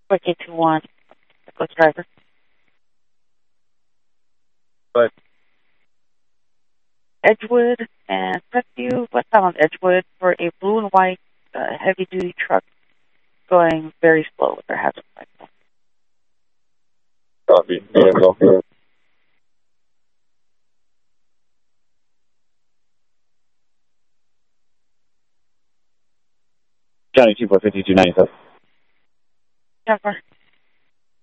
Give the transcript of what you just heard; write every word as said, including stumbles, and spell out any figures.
Quick eight two one, Ghost Driver. But Edgewood and Crestview, westbound on Edgewood for a blue and white uh, heavy-duty truck going very slow with their hazard lights on. Copy. Yeah, go. County two four fifty two ninety seven. Jennifer.